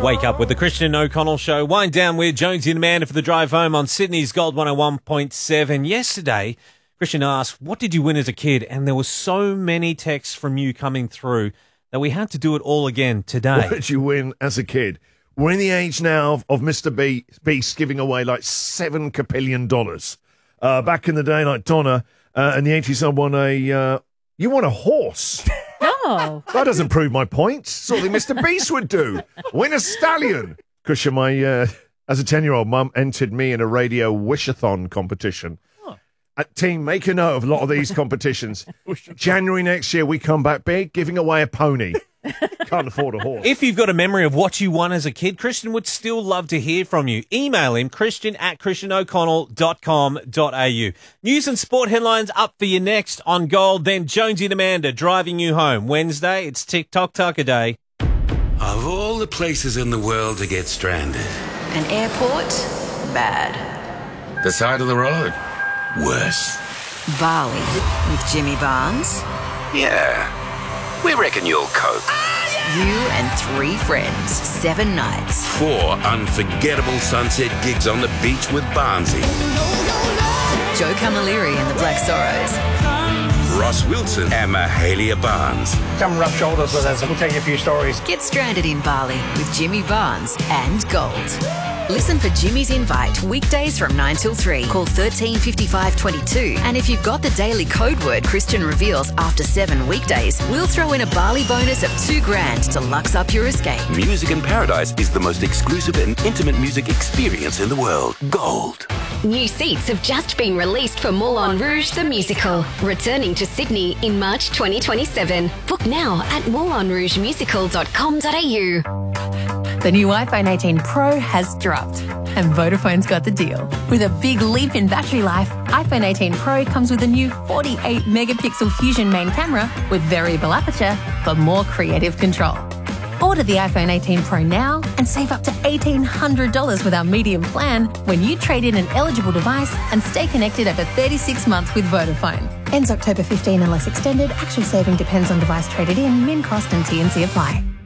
Wake up with the Christian O'Connell Show. Wind down with Jonesy and Amanda for the drive home on Sydney's Gold 101.7. Yesterday, Christian asked, what did you win as a kid? And there were so many texts from you coming through that we had to do it all again today. What did you win as a kid? We're in the age now of Mr. Beast giving away like $7 capillion. Back in the day, like Donna, in the 80s, I won you won a horse. Oh. That doesn't prove my point. Something Mr. Beast would do. Win a stallion. Because as a 10-year-old, Mum entered me in a radio wish-a-thon competition. Team, make a note of a lot of these competitions. January next year, we come back big, giving away a pony. Can't afford a horse. If you've got a memory of what you won as a kid, Christian would still love to hear from you. Email him, christian@christianoconnell.com.au. News and sport headlines up for you next on Gold. Then Jonesy and Amanda driving you home. Wednesday, it's TikTok Tucker Day. Of all the places in the world to get stranded, An airport? Bad. the side of the road? Worse. Bali with Jimmy Barnes. Yeah, we reckon you'll cope. You and 3 friends, 7 nights. 4 unforgettable sunset gigs on the beach with Barnesy. Joe Camilleri and the Black Sorrows. Ross Wilson and Mahalia Barnes. Come rub shoulders with us and we'll tell you a few stories. Get stranded in Bali with Jimmy Barnes and Gold. Listen for Jimmy's Invite weekdays from 9 till 3. Call 13 55 22. And if you've got the daily code word Christian reveals after 7 weekdays, we'll throw in a Bali bonus of $2,000 to lux up your escape. Music in Paradise is the most exclusive and intimate music experience in the world. Gold. New seats have just been released for Moulin Rouge the Musical, returning to Sydney in March 2027. Book now at moulinrougemusical.com.au. The new iPhone 18 Pro has dropped, and Vodafone's got the deal. With a big leap in battery life, iPhone 18 Pro comes with a new 48-megapixel Fusion main camera with variable aperture for more creative control. Order the iPhone 18 Pro now and save up to $1,800 with our medium plan when you trade in an eligible device and stay connected over 36 months with Vodafone. Ends October 15 unless extended. Actual saving depends on device traded in, min cost and TNC apply.